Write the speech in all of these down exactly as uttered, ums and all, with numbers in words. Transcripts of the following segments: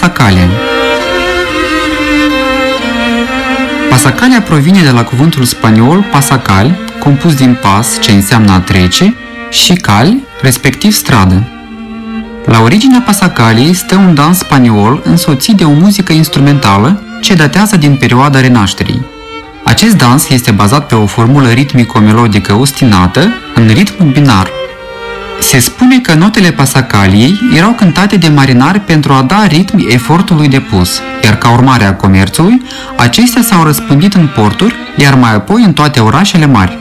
Pasacalia. Pasacalia provine de la cuvântul spaniol pasacal, compus din pas, ce înseamnă a trece, și cali, respectiv stradă. La originea pasacaliei stă un dans spaniol însoțit de o muzică instrumentală ce datează din perioada Renașterii. Acest dans este bazat pe o formulă ritmico-melodică ostinată în ritm binar. Se spune că notele pasacaliei erau cântate de marinari pentru a da ritm efortului depus, iar ca urmare a comerțului, acestea s-au răspândit în porturi, iar mai apoi în toate orașele mari.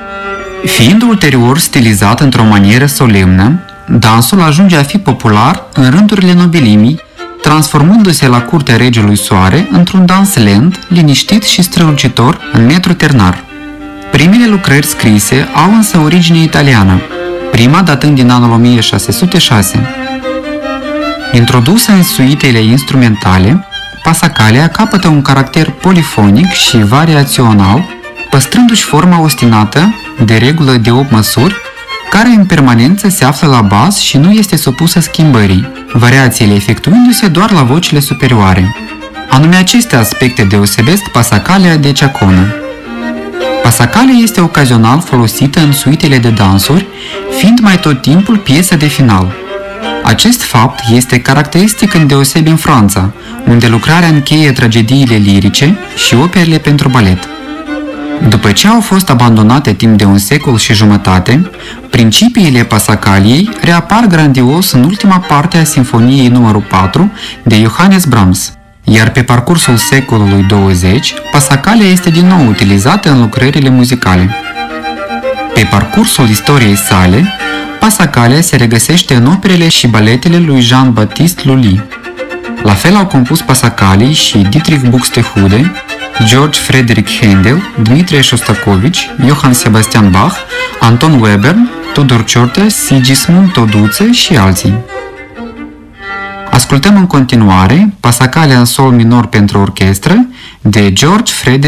Fiind ulterior stilizat într-o manieră solemnă, dansul ajunge a fi popular în rândurile nobilimii, transformându-se la curtea regelui Soare într-un dans lent, liniștit și strălucitor în metru ternar. Primele lucrări scrise au însă origine italiană, prima datând din anul o mie șase sute șase. Introdusă în suitele instrumentale, pasacalia capătă un caracter polifonic și variațional, păstrându-și forma ostinată, de regulă de opt măsuri, care în permanență se află la bas și nu este supusă schimbării, variațiile efectuându-se doar la vocile superioare. Anume aceste aspecte deosebesc pasacalia de ceaconă. Pasacalia este ocazional folosită în suitele de dansuri, fiind mai tot timpul piesă de final. Acest fapt este caracteristic îndeosebi în Franța, unde lucrarea încheie tragediile lirice și operele pentru balet. După ce au fost abandonate timp de un secol și jumătate, principiile pasacaliei reapar grandios în ultima parte a Sinfoniei numărul patru de Johannes Brahms, iar pe parcursul secolului douăzeci, pasacalia este din nou utilizată în lucrările muzicale. Pe parcursul istoriei sale, pasacalia se regăsește în operele și baletele lui Jean-Baptiste Lully. La fel au compus pasacalii și Dietrich Buxtehude, George Frederick Handel, Dmitrie Shostakovich, Johann Sebastian Bach, Anton Webern, Tudor Ciortea, Sigismund Toduțe și alții. Ascultăm în continuare Pasacalia în sol minor pentru orchestră de George Frederick